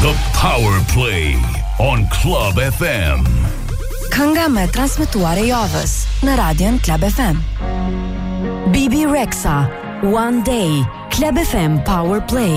The Power Play on Club FM. Kënga me transmetuar e javës në Radion Club FM. Bibi Rexha, One Day, Club FM Power Play.